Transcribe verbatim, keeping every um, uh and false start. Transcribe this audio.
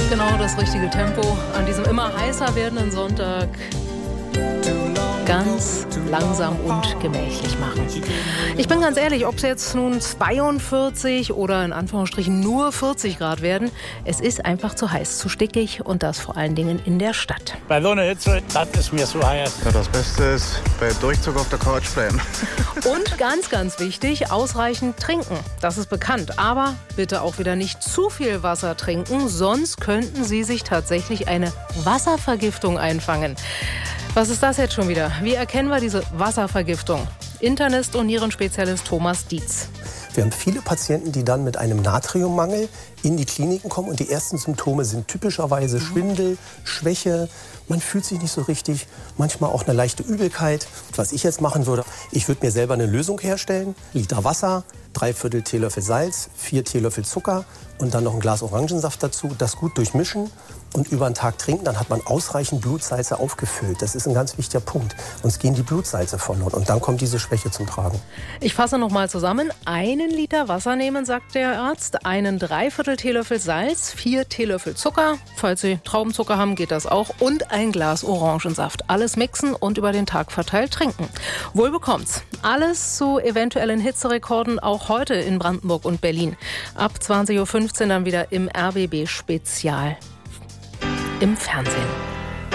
Genau das richtige Tempo an diesem immer heißer werdenden Sonntag. Ganz langsam und gemächlich machen. Ich bin ganz ehrlich, ob es jetzt nun zweiundvierzig oder in Anführungsstrichen nur vierzig Grad werden, es ist einfach zu heiß, zu stickig und das vor allen Dingen in der Stadt. Bei so einer Hitze, das ist mir zu heiß. Ja, das Beste ist, bei Durchzug auf der Couch bleiben. Und ganz, ganz wichtig, ausreichend trinken. Das ist bekannt. Aber bitte auch wieder nicht zu viel Wasser trinken, sonst könnten Sie sich tatsächlich eine Wasservergiftung einfangen. Was ist das jetzt schon wieder? Wie erkennen wir diese Wasservergiftung? Internist und Nierenspezialist Thomas Dietz. Wir haben viele Patienten, die dann mit einem Natriummangel in die Kliniken kommen. Und die ersten Symptome sind typischerweise Schwindel, Schwäche. Man fühlt sich nicht so richtig, manchmal auch eine leichte Übelkeit. Was ich jetzt machen würde, ich würde mir selber eine Lösung herstellen. Liter Wasser, dreiviertel Teelöffel Salz, vier Teelöffel Zucker und dann noch ein Glas Orangensaft dazu. Das gut durchmischen und über den Tag trinken. Dann hat man ausreichend Blutsalze aufgefüllt. Das ist ein ganz wichtiger Punkt. Uns gehen die Blutsalze verloren und dann kommt diese Schwäche zum Tragen. Ich fasse noch mal zusammen. Einen Liter Wasser nehmen, sagt der Arzt. Einen dreiviertel Teelöffel Salz, vier Teelöffel Zucker. Falls Sie Traubenzucker haben, geht das auch. Und ein Glas Orangensaft. Alles mixen und über den Tag verteilt trinken. Wohl bekommt's. Alles zu eventuellen Hitzerekorden auch heute in Brandenburg und Berlin. Ab zwanzig Uhr fünfzehn dann wieder im R B B Spezial im Fernsehen.